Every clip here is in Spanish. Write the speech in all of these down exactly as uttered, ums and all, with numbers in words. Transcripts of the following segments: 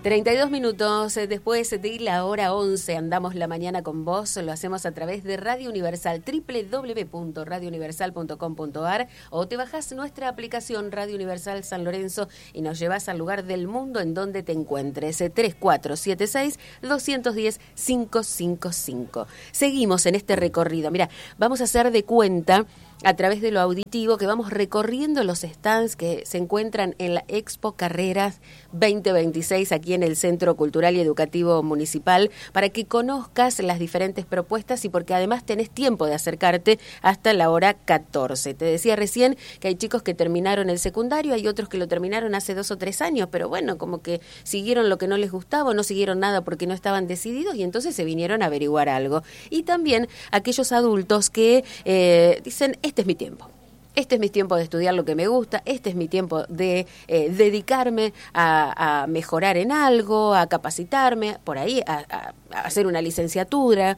treinta y dos minutos después de la hora once, andamos la mañana con vos, lo hacemos a través de Radio Universal, doble u doble u doble u punto radio universal punto com punto a r, o te bajás nuestra aplicación Radio Universal San Lorenzo y nos llevas al lugar del mundo en donde te encuentres, tres cuatro siete seis, dos uno cero, cinco cinco cinco. Seguimos en este recorrido, mira, vamos a hacer de cuenta a través de lo auditivo que vamos recorriendo los stands que se encuentran en la Expo Carreras veinte veintiséis aquí en el Centro Cultural y Educativo Municipal, para que conozcas las diferentes propuestas y porque además tenés tiempo de acercarte hasta la hora catorce. Te decía recién que hay chicos que terminaron el secundario, hay otros que lo terminaron hace dos o tres años, pero bueno, como que siguieron lo que no les gustaba o no siguieron nada porque no estaban decididos y entonces se vinieron a averiguar algo. Y también aquellos adultos que eh, dicen, este es mi tiempo. Este es mi tiempo de estudiar lo que me gusta, este es mi tiempo de eh, dedicarme a, a mejorar en algo, a capacitarme, por ahí, a, a, a hacer una licenciatura.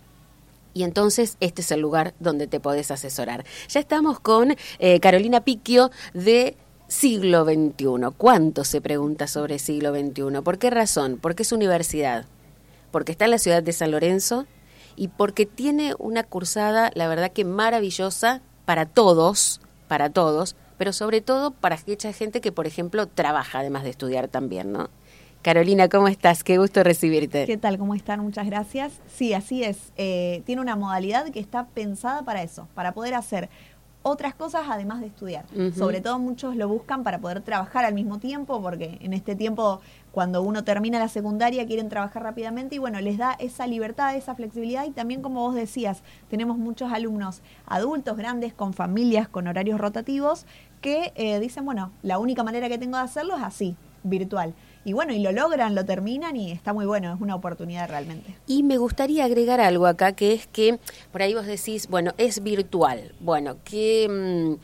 Y entonces este es el lugar donde te podés asesorar. Ya estamos con eh, Carolina Picchio de Siglo veintiuno. ¿Cuánto se pregunta sobre Siglo veintiuno? ¿Por qué razón? Porque es universidad, porque está en la ciudad de San Lorenzo y porque tiene una cursada, la verdad que maravillosa para todos, para todos, pero sobre todo para aquella gente que, por ejemplo, trabaja además de estudiar también, ¿no? Carolina, ¿cómo estás? Qué gusto recibirte. ¿Qué tal? ¿Cómo están? Muchas gracias. Sí, así es. Eh, tiene una modalidad que está pensada para eso, para poder hacer otras cosas además de estudiar. Uh-huh. Sobre todo muchos lo buscan para poder trabajar al mismo tiempo, porque en este tiempo, cuando uno termina la secundaria, quieren trabajar rápidamente y bueno, les da esa libertad, esa flexibilidad y también, como vos decías, tenemos muchos alumnos adultos, grandes, con familias, con horarios rotativos, que eh, dicen, bueno, la única manera que tengo de hacerlo es así, virtual. Y bueno, y lo logran, lo terminan y está muy bueno, es una oportunidad realmente. Y me gustaría agregar algo acá, que es que por ahí vos decís, bueno, es virtual, bueno, que mm,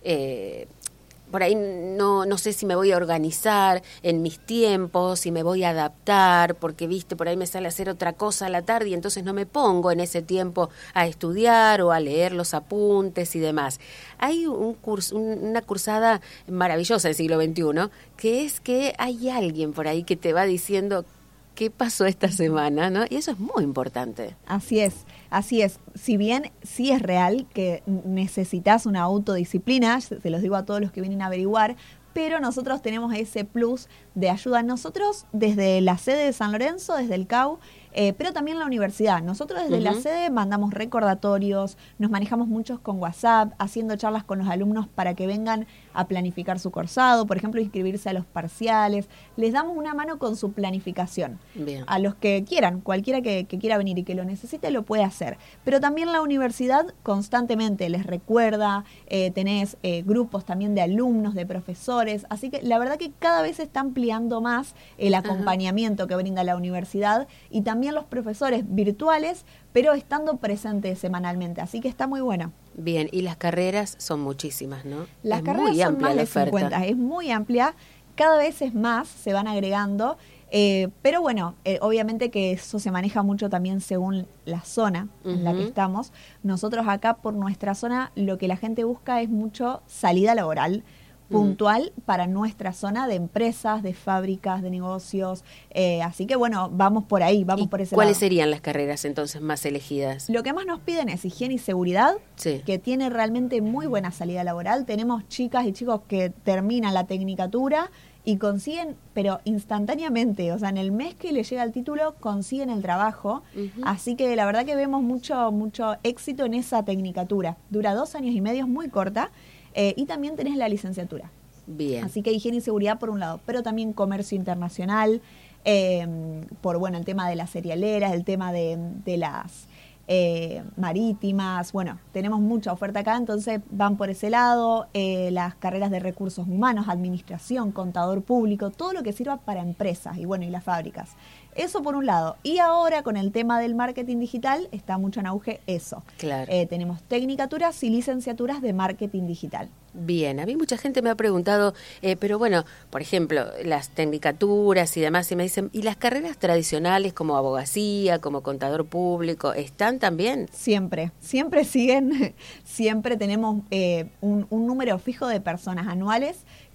eh, por ahí no, no sé si me voy a organizar en mis tiempos, si me voy a adaptar, porque viste, por ahí me sale a hacer otra cosa a la tarde y entonces no me pongo en ese tiempo a estudiar o a leer los apuntes y demás. Hay un curso, un, una cursada maravillosa del siglo veintiuno, que es que hay alguien por ahí que te va diciendo qué pasó esta semana, ¿no? Y eso es muy importante. Así es, así es. Si bien sí es real que necesitas una autodisciplina, se los digo a todos los que vienen a averiguar, pero nosotros tenemos ese plus de ayuda. Nosotros desde la sede de San Lorenzo, desde el C A U, eh, pero también la universidad. Nosotros desde uh-huh. la sede mandamos recordatorios, nos manejamos muchos con WhatsApp, haciendo charlas con los alumnos para que vengan a planificar su cursado, por ejemplo, inscribirse a los parciales. Les damos una mano con su planificación. Bien. A los que quieran, cualquiera que, que quiera venir y que lo necesite, lo puede hacer. Pero también la universidad constantemente les recuerda, eh, tenés eh, grupos también de alumnos, de profesores, así que la verdad que cada vez se está ampliando más el acompañamiento uh-huh. que brinda la universidad y también los profesores virtuales, pero estando presentes semanalmente, así que está muy bueno. Bien, y las carreras son muchísimas, ¿no? Las es carreras muy son amplia más la de oferta. cincuenta, es muy amplia, cada vez es más, se van agregando, eh, pero bueno, eh, obviamente que eso se maneja mucho también según la zona uh-huh. en la que estamos. Nosotros acá por nuestra zona lo que la gente busca es mucho salida laboral, puntual mm. para nuestra zona de empresas, de fábricas, de negocios, eh, así que bueno, vamos por ahí, vamos ¿Y por ese cuáles lado. serían las carreras entonces más elegidas? Lo que más nos piden es higiene y seguridad, sí. que tiene realmente muy buena salida laboral. Tenemos chicas y chicos que terminan la tecnicatura y consiguen, pero instantáneamente, o sea, en el mes que les llega el título, consiguen el trabajo, uh-huh. así que la verdad que vemos mucho, mucho éxito en esa tecnicatura. Dura dos años y medio, es muy corta. Eh, y también tenés la licenciatura. Bien. Así que higiene y seguridad por un lado, pero también comercio internacional, eh, por bueno el tema de las cerealeras, el tema de, de las eh, marítimas. Bueno, tenemos mucha oferta acá, entonces van por ese lado. Eh, las carreras de recursos humanos, administración, contador público, todo lo que sirva para empresas y bueno, y las fábricas. Eso por un lado. Y ahora con el tema del marketing digital está mucho en auge eso. Claro. Eh, tenemos tecnicaturas y licenciaturas de marketing digital. Bien, a mí mucha gente me ha preguntado, eh, pero bueno, por ejemplo, las tecnicaturas y demás, y me dicen, ¿y las carreras tradicionales como abogacía, como contador público, están también? Siempre, siempre siguen, siempre tenemos eh, un, un número fijo de personas anuales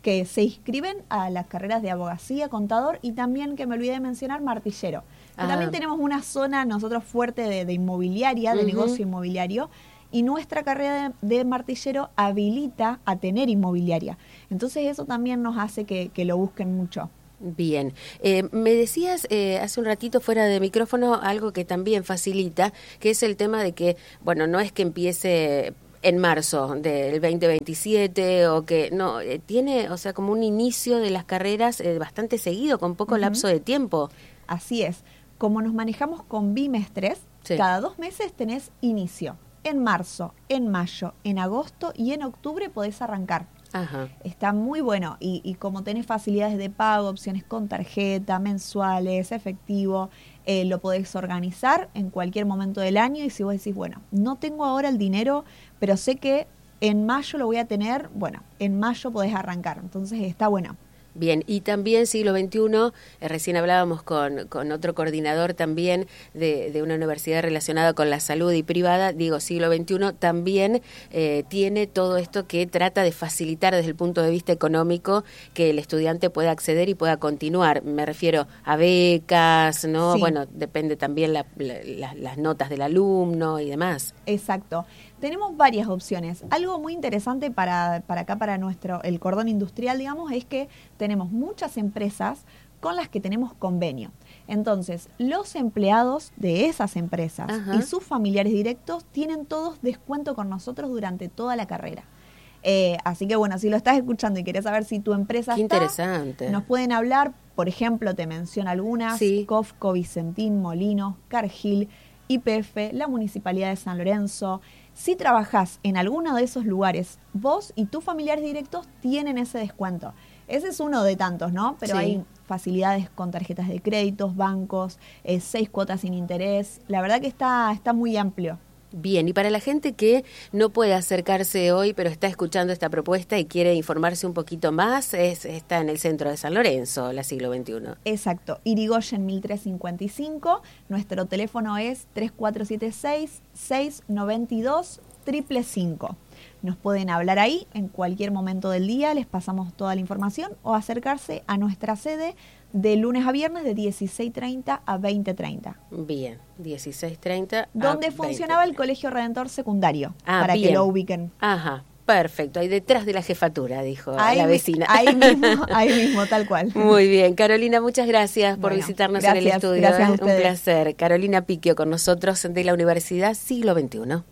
que se inscriben a las carreras de abogacía, contador y también, que me olvidé de mencionar, martillero. Ah. También tenemos una zona nosotros fuerte de, de inmobiliaria, de Uh-huh. negocio inmobiliario, y nuestra carrera de, de martillero habilita a tener inmobiliaria. Entonces eso también nos hace que, que lo busquen mucho. Bien. Eh, me decías eh, hace un ratito fuera de micrófono algo que también facilita, que es el tema de que, bueno, no es que empiece en marzo del veinte veintisiete o que, no, eh, tiene, o sea, como un inicio de las carreras eh, bastante seguido, con poco uh-huh. lapso de tiempo. Así es. Como nos manejamos con bimestres, sí. cada dos meses tenés inicio. En marzo, en mayo, en agosto y en octubre podés arrancar. Ajá. Está muy bueno y, y como tenés facilidades de pago, opciones con tarjeta, mensuales, efectivo, eh, lo podés organizar en cualquier momento del año y si vos decís, bueno, no tengo ahora el dinero, pero sé que en mayo lo voy a tener, bueno, en mayo podés arrancar, entonces está bueno. Bien, y también siglo veintiuno, eh, recién hablábamos con, con otro coordinador también de, de una universidad relacionada con la salud y privada, digo, siglo veintiuno también eh, tiene todo esto que trata de facilitar desde el punto de vista económico que el estudiante pueda acceder y pueda continuar. Me refiero a becas, ¿no? Sí. Bueno, depende también la, la, la, las notas del alumno y demás. Exacto. Tenemos varias opciones. Algo muy interesante para, para acá, para nuestro el cordón industrial, digamos, es que tenemos muchas empresas con las que tenemos convenio. Entonces, los empleados de esas empresas Ajá. y sus familiares directos tienen todos descuento con nosotros durante toda la carrera. Eh, así que, bueno, si lo estás escuchando y querés saber si tu empresa Qué está, interesante. Nos pueden hablar, por ejemplo, te menciono algunas, sí. Cofco, Vicentín, Molinos, Cargill, Y P F, la Municipalidad de San Lorenzo. Si trabajás en alguno de esos lugares, vos y tus familiares directos tienen ese descuento. Ese es uno de tantos, ¿no? Pero sí. hay facilidades con tarjetas de créditos, bancos, eh, seis cuotas sin interés. La verdad que está, está muy amplio. Bien, y para la gente que no puede acercarse hoy, pero está escuchando esta propuesta y quiere informarse un poquito más, es, está en el centro de San Lorenzo, la siglo veintiuno. Exacto, Irigoyen mil trescientos cincuenta y cinco, nuestro teléfono es tres cuatro siete seis, seis nueve dos, cinco cinco cinco. Nos pueden hablar ahí en cualquier momento del día, les pasamos toda la información o acercarse a nuestra sede de lunes a viernes de dieciséis treinta a veinte treinta. Bien, dieciséis treinta. Donde funcionaba el Colegio Redentor Secundario, ah, para bien. que lo ubiquen. Ajá, perfecto. Ahí detrás de la jefatura, dijo ahí, la vecina. Ahí mismo, ahí mismo, tal cual. Muy bien. Carolina, muchas gracias por bueno, visitarnos gracias, en el estudio. Gracias a Un placer. Carolina Picchio con nosotros de la Universidad siglo veintiuno.